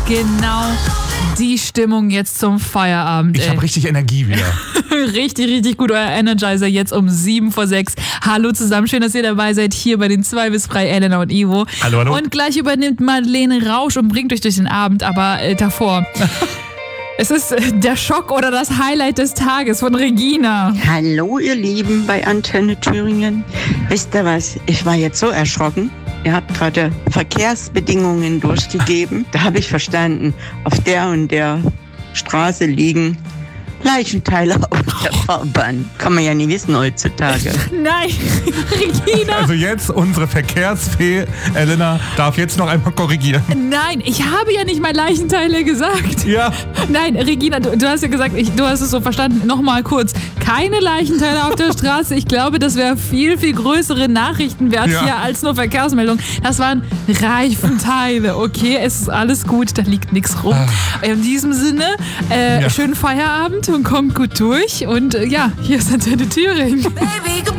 genau die Stimmung jetzt zum Feierabend. Ich habe richtig Energie wieder. Richtig, richtig gut. Euer Energizer jetzt um 7:06. Hallo zusammen, schön, dass ihr dabei seid hier bei den 2 bis 3, Elena und Ivo. Hallo, hallo. Und gleich übernimmt Madeleine Rausch und bringt euch durch den Abend, aber davor. Es ist der Schock oder das Highlight des Tages von Regina. Hallo ihr Lieben bei Antenne Thüringen. Wisst ihr was, ich war jetzt so erschrocken. Ihr habt gerade Verkehrsbedingungen durchgegeben. Da habe ich verstanden, auf der und der Straße liegen Leichenteile auf der Fahrbahn. Kann man ja nie wissen heutzutage. Nein, Regina. Also jetzt unsere Verkehrsfee Elena darf jetzt noch einmal korrigieren. Nein, ich habe ja nicht mal Leichenteile gesagt. Ja. Nein, Regina, du hast ja gesagt, du hast es so verstanden. Nochmal kurz. Keine Leichenteile auf der Straße. Ich glaube, das wäre viel, viel größere Nachrichtenwert hier als nur Verkehrsmeldung. Das waren Reifenteile. Okay, es ist alles gut, da liegt nichts rum. In diesem Sinne, schönen Feierabend und kommt gut durch. Und hier ist Antenne Thüringen.